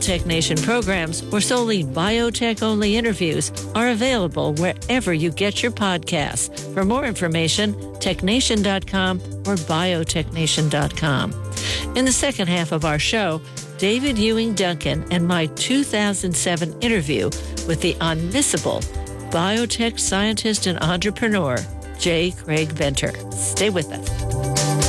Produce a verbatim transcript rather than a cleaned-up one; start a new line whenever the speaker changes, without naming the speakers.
Tech Nation programs or solely biotech-only interviews are available wherever you get your podcasts. For more information, tech nation dot com or biotech nation dot com. In the second half of our show, David Ewing Duncan and my two thousand seven interview with the unmissable biotech scientist and entrepreneur, J. Craig Venter. Stay with us.